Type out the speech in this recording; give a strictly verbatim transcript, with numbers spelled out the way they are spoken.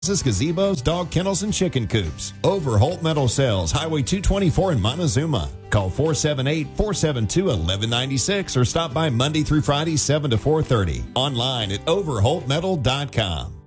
Gazebos, dog kennels, and chicken coops. Overholt Metal Sales, Highway two twenty-four in Montezuma. Call four seven eight, four seven two, one one nine six or stop by Monday through Friday, seven to four thirty. Online at overholt metal dot com.